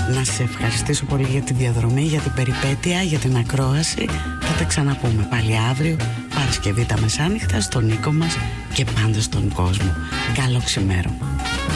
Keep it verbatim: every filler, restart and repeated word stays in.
Να σε ευχαριστήσω πολύ για τη διαδρομή, για την περιπέτεια, για την ακρόαση. Θα τα ξαναπούμε πάλι αύριο, Παρασκευή τα μεσάνυχτα, στον οίκο μας και πάντα στον κόσμο. Καλό ξημέρωμα.